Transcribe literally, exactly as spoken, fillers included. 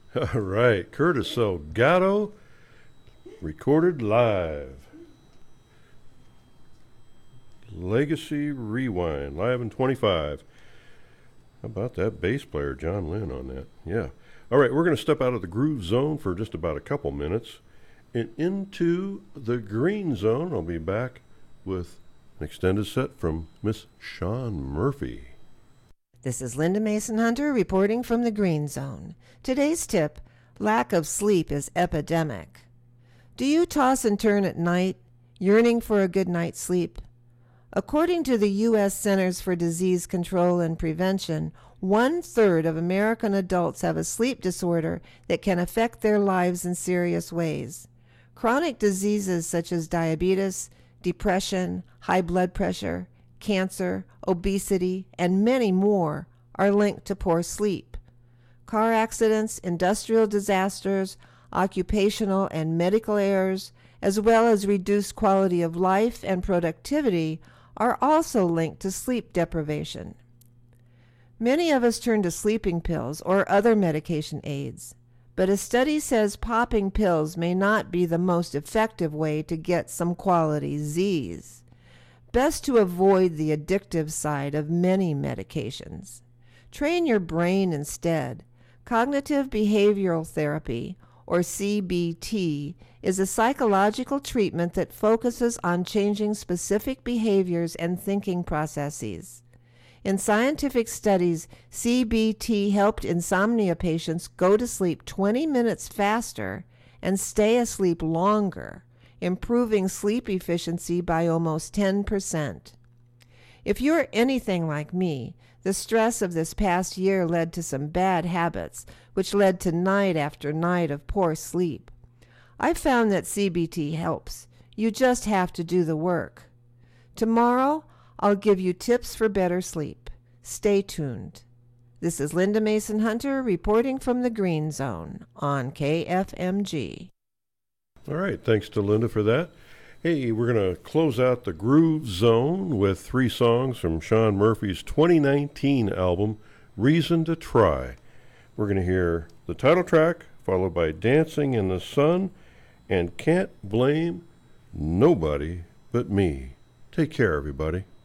All right, Curtis Salgado, recorded live. Legacy Rewind, live in twenty-five. How about that bass player, John Lynn, on that? Yeah. All right, we're going to step out of the groove zone for just about a couple minutes and into the green zone. I'll be back with an extended set from Miss Shawn Murphy. This is Linda Mason Hunter reporting from the Green Zone. Today's tip, lack of sleep is epidemic. Do you toss and turn at night, yearning for a good night's sleep? According to the U S Centers for Disease Control and Prevention, one-third of American adults have a sleep disorder that can affect their lives in serious ways. Chronic diseases such as diabetes, depression, high blood pressure, cancer, obesity, and many more are linked to poor sleep. Car accidents, industrial disasters, occupational and medical errors, as well as reduced quality of life and productivity, are also linked to sleep deprivation. Many of us turn to sleeping pills or other medication aids, but a study says popping pills may not be the most effective way to get some quality Z's. Best to avoid the addictive side of many medications. Train your brain instead. Cognitive behavioral therapy, or C B T, is a psychological treatment that focuses on changing specific behaviors and thinking processes. In scientific studies, C B T helped insomnia patients go to sleep twenty minutes faster and stay asleep longer, improving sleep efficiency by almost ten percent. If you're anything like me, the stress of this past year led to some bad habits, which led to night after night of poor sleep. I found that C B T helps. You just have to do the work. Tomorrow, I'll give you tips for better sleep. Stay tuned. This is Linda Mason Hunter reporting from the Green Zone on K F M G. All right, thanks to Linda for that. Hey, we're going to close out the Groove Zone with three songs from Shawn Murphy's twenty nineteen album, Reason to Try. We're going to hear the title track, followed by Dancing in the Sun, and Can't Blame Nobody But Me. Take care, everybody.